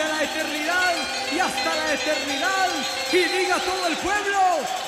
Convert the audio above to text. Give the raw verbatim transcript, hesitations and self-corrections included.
desde la eternidad y hasta la eternidad. Y diga todo el pueblo.